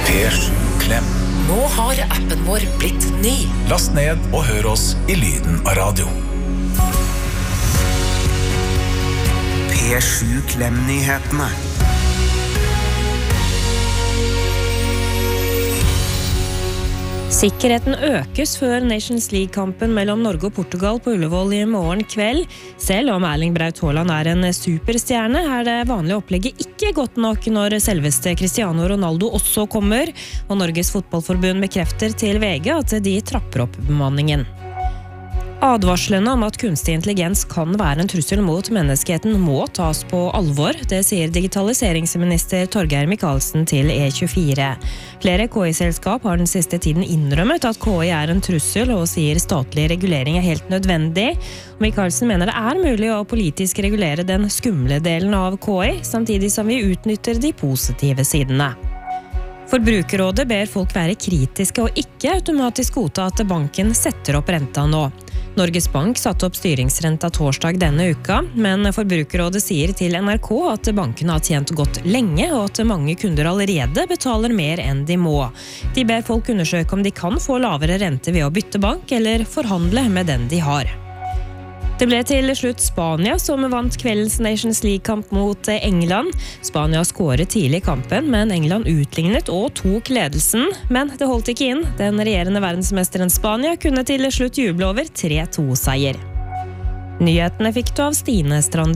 P7 Klem. Nå har appen vår blitt ny. Last ned og hør oss i lyden av radio. P7 Klem-nyhetene. Sikkerheten økes før Nations League-kampen mellom Norge og Portugal på Ullevål i morgen kveld. Selv om Erling Braut Haaland en superstjerne, det vanlige opplegget ikke godt nok når selveste Cristiano Ronaldo også kommer, og Norges fotballforbund bekrefter til VG at de trapper opp bemanningen. Advarslene om at kunstig intelligens kan være en trussel mot menneskeheten må tas på alvor, det sier digitaliseringsminister Torgeir Micaelsen til E24. Flere KI-selskap har den siste tiden innrømmet at KI en trussel og sier statlig regulering helt nødvendig. Micaelsen mener det mulig å politisk regulere den skumle delen av KI, samtidig som vi utnytter de positive sidene. Forbrukerrådet ber folk være kritiske og ikke automatisk godta at banken setter opp renta nå. Norges Bank satte opp styringsrenta torsdag denne uka, men Forbrukerrådet sier til NRK at bankene har tjent godt lenge, og at mange kunder allerede betaler mer enn de må. De ber folk undersøke om de kan få lavere rente ved å bytte bank, eller forhandle med den de har. Det ble til slutt Spania som vant kveldens Nations League-kamp mot England. Spania skåret tidlig i kampen, men England utlignet og tok ledelsen. Men det holdt ikke inn. Den regjerende verdensmesteren Spania kunne til slutt juble over 3-2-seier. Nyhetene fikk du av Stine Strande.